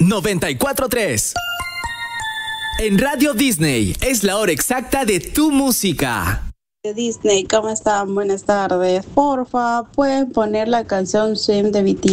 94.3. En Radio Disney es la hora exacta de tu música. Disney, ¿cómo están? Buenas tardes. Porfa, ¿pueden poner la canción Swim de BTS?